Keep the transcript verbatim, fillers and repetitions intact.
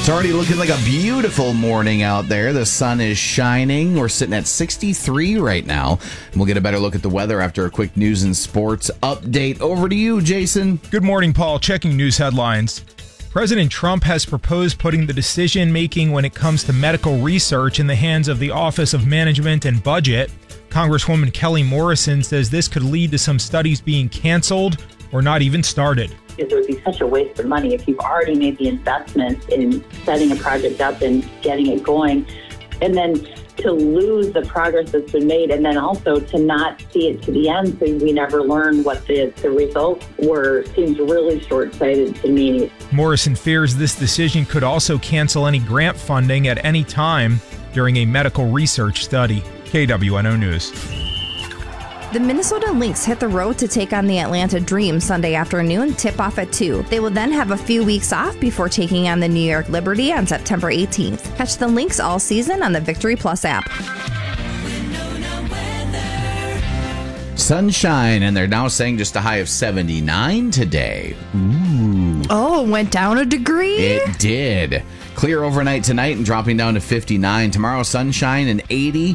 It's already looking like a beautiful morning out there. The sun is shining. We're sitting at sixty-three right now. And we'll get a better look at the weather after a quick news and sports update. Over to you, Jason. Good morning, Paul. Checking news headlines. President Trump has proposed putting the decision-making when it comes to medical research in the hands of the Office of Management and Budget. Congresswoman Kelly Morrison says this could lead to some studies being canceled or not even started. It would be such a waste of money if you've already made the investment in setting a project up and getting it going, and then to lose the progress that's been made, and then also to not see it to the end so we never learn what the, the results were seems really short-sighted to me. Morrison fears this decision could also cancel any grant funding at any time during a medical research study. K W N O News. The Minnesota Lynx hit the road to take on the Atlanta Dream Sunday afternoon, tip-off at two. They will then have a few weeks off before taking on the New York Liberty on September eighteenth. Catch the Lynx all season on the Victory Plus app. Sunshine, and they're now saying just a high of seventy-nine today. Ooh. Oh, went down a degree? It did. Clear overnight tonight and dropping down to fifty-nine. Tomorrow, sunshine and eighty.